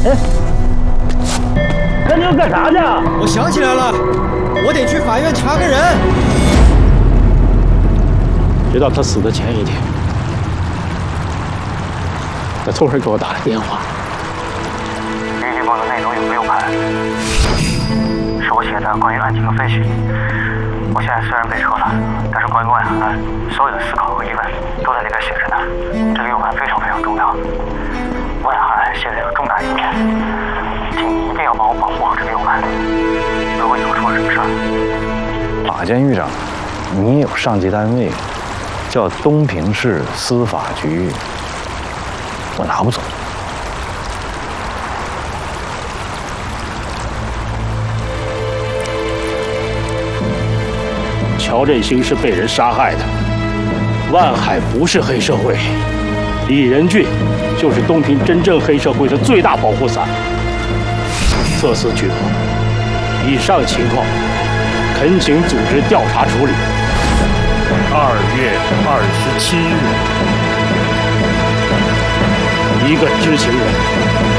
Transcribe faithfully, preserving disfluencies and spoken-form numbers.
看你要干啥呢？ 我想起来了，我得去法院查个人。 直到他死的前一天，他突然给我打了电话。 日记本的内容有六盘，是我写的关于案情的分析。我现在虽然被撤了，但是关于案案所有的思考和疑问都在里边写着呢。这个 U 盘非常非常重要，万案现在有重大疑点，请你一定要帮我保护好这个 U 盘。如果以后出了什么事儿， 马监狱长，你有上级单位叫东平市司法局，我拿不走。 乔振兴是被人杀害的，万海不是黑社会，李仁俊就是东平真正黑社会的最大保护伞。特此举报，以上情况恳请组织调查处理。 二月二十七日， 一个知情人。